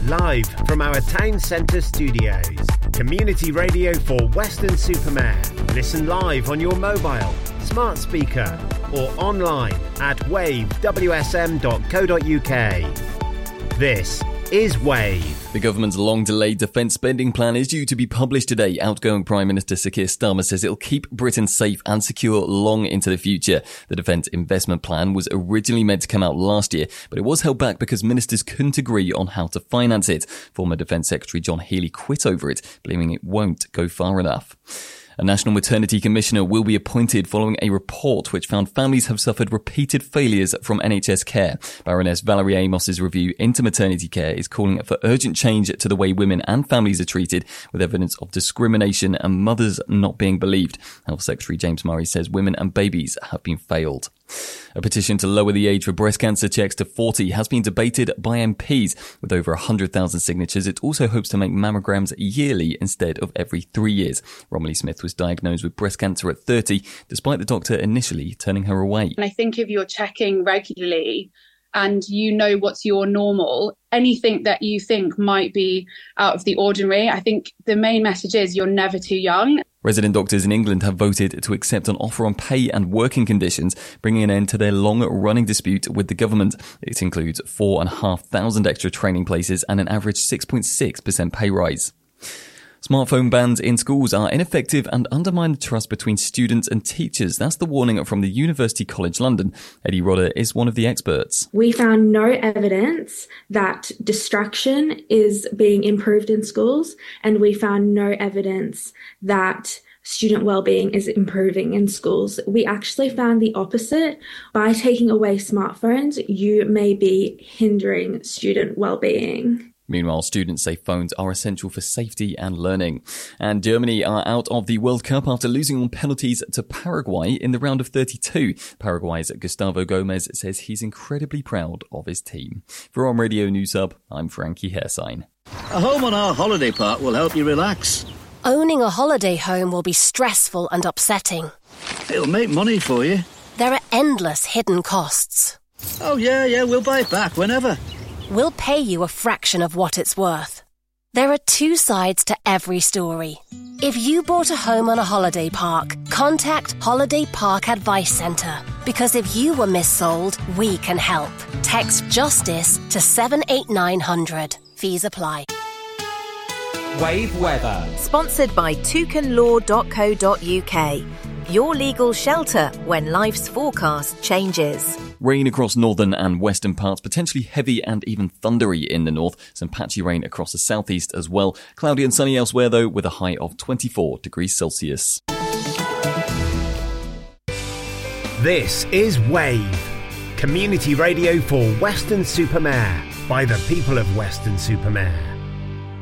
live from our town centre studios. Community radio for Weston-super-Mare. Listen live on your mobile, smart speaker or online at wavewsm.co.uk. This is Wave. The government's long-delayed defence spending plan is due to be published today. Outgoing Prime Minister Sir Keir Starmer says it'll keep Britain safe and secure long into the future. The defence investment plan was originally meant to come out last year, but it was held back because ministers couldn't agree on how to finance it. Former Defence Secretary John Healey quit over it, believing it won't go far enough. A National Maternity Commissioner will be appointed following a report which found families have suffered repeated failures from NHS care. Baroness Valerie Amos's review into maternity care is calling for urgent change to the way women and families are treated, with evidence of discrimination and mothers not being believed. Health Secretary James Murray says women and babies have been failed. A petition to lower the age for breast cancer checks to 40 has been debated by MPs. With over 100,000 signatures, it also hopes to make mammograms yearly instead of every 3 years. Romilly Smith was diagnosed with breast cancer at 30, despite the doctor initially turning her away. And I think if you're checking regularly and you know what's your normal, anything that you think might be out of the ordinary, I think the main message is you're never too young. Resident doctors in England have voted to accept an offer on pay and working conditions, bringing an end to their long-running dispute with the government. It includes 4,500 extra training places and an average 6.6% pay rise. Smartphone bans in schools are ineffective and undermine the trust between students and teachers. That's the warning from the University College London. Eddie Rodder is one of the experts. We found no evidence that distraction is being improved in schools, and we found no evidence that student well-being is improving in schools. We actually found the opposite. By taking away smartphones, you may be hindering student well-being. Meanwhile, students say phones are essential for safety and learning. And Germany are out of the World Cup after losing on penalties to Paraguay in the round of 32. Paraguay's Gustavo Gomez says he's incredibly proud of his team. For On Radio News Hub, I'm Frankie Hairsign. A home on our holiday park will help you relax. Owning a holiday home will be stressful and upsetting. It'll make money for you. There are endless hidden costs. Oh, yeah, we'll buy it back whenever. We'll pay you a fraction of what it's worth. There are two sides to every story. If you bought a home on a holiday park, contact Holiday Park Advice Centre. Because if you were missold, we can help. Text JUSTICE to 78900. Fees apply. Wave weather. Sponsored by toucanlaw.co.uk. Your legal shelter when life's forecast changes. Rain across northern and western parts, potentially heavy and even thundery in the north. Some patchy rain across the southeast as well. Cloudy and sunny elsewhere though, with a high of 24 degrees Celsius. This is Wave. Community radio for Weston-super-Mare by the people of Weston-super-Mare.